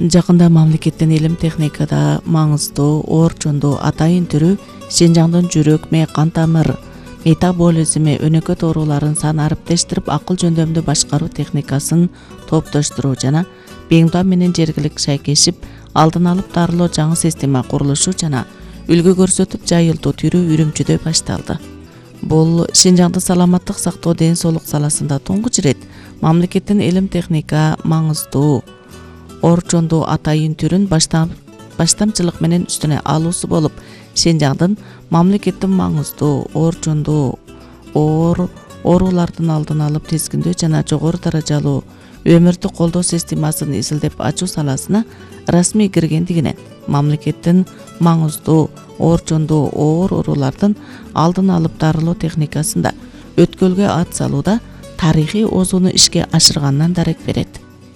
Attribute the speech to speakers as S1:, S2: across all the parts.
S1: Жакында мамлекеттин илим техникада маңыздуу, орчундуу атайын түрү Шинжаңдын жүрөк, кан тамыр, метаболизми, өнөкөт ооруларын сан ариптештирип, акыл жөндөмдү башкаруу техникасын топтоштуруу жана Беңдуан менен жергилик шайкешип, алдын алып дарылоо жаңы система курулушу жана үлгү көрсөтүп жайылтуу түрү Үрүмчүдө башталды. Бул Шинжаңды саламаттык сактоо, ден соолук саласында туңгуч ирет мамлекеттин илим техника маңыздуу, орчундуу атайын түрүн баштамчылык менен үстүнө алуусу болуп, Шинжаңдын мамлекеттин маңыздуу, орчундуу оорулардын алдын алып тизгиндөө жана жогору даражалуу өмүрдүк колдоо системасын изилдеп ачуу саласына расмий киргендигинен мамлекеттин маңыздуу, орчундуу оорулардын алдын алып дарылоо техникасында өткөлгө ат салууда тарыхый озууну ишке ашырганынан дарек берет.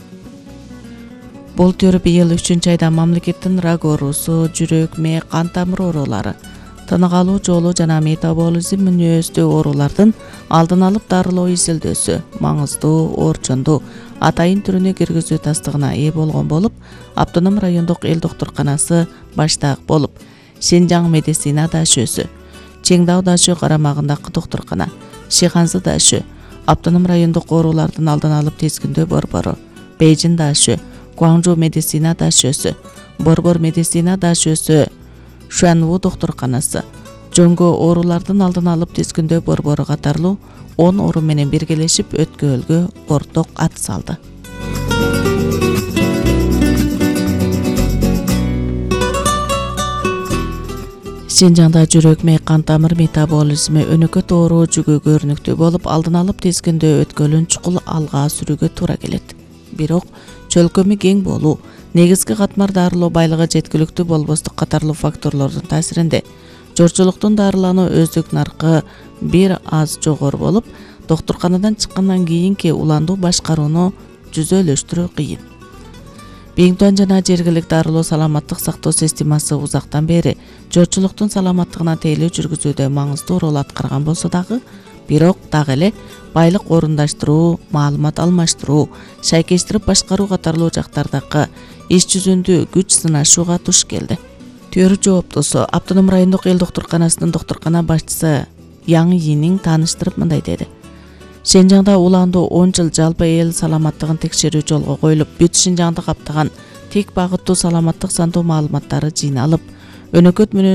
S1: Бул төр быйыл 3-айда мамлекеттин рак оорусу, жүрөк, кан тамыр оорулары, тынык алуу жолу жана метаболизм мүнөздүү оорулардын алдын алып дарылоо изилдөөсү маңыздуу, орчундуу атайын түрүнө киргизүү тастыгына ээ болгон болуп, Автоном райондук эл доктурканасы баштаак болуп, Шинжаң медицина дашөсү, Чеңдау дашө карамагындагы доктуркана, Шиханзы дашө, Автоном райондук оорулардын алдын алып тизгиндөө борбору, Бейжин дашө, Гуаңжу медицина дашөсү, Борбор медицина дашөсү, Шуанву доктурканасы, жөнгө оорулардын алдын алып тизгиндөө борбору катарлуу 10 орун менен биргелешип өткөлгө орток ат салды. Шинжаңда жүрөк, кан тамыр, метаболизми, өнөкөт оору жүгө көрүнүктүү болуп, алдын алып тизгиндөө өткөлүн чукул алга сүрүүгө туура келет. Бирок чөлкөмү кең болуу, негизги катмар дарылоо байлыгы жеткиликтүү болбостук катарлуу факторлордун таасиринде жорчулуктун дарылануу өздүк наркы бир аз жогору болуп, доктурканадан чыккандан кийинки уландуу башкарууну жүзөлөштүрүү кыйын. Беңдуан жана жергилик дарылоо саламаттык сактоо системасы узактан бери жорчулуктун саламаттыгына тейлөө жүргүзүүдө маңыздуу рол аткарган болсо дагы, бирок дагы эле байлык орундаштыруу, маалымат алмаштыруу, шайкештирип башкаруу катарлуу жактардагы иш жүзүндө күч сынашууга туш келди. Төр жооптусу Автоном райондук эл доктурканасынын доктуркана башчысы Яң Йинин тааныштырып мындай деди. Шинжаңда уландуу 10 жыл жалпы эл саламаттыгын текшерүү жолго коюлуп, бүт Шинжаңды каптаган тек багыттуу саламаттык сандуу маалыматтары жыйналып, өнөкөт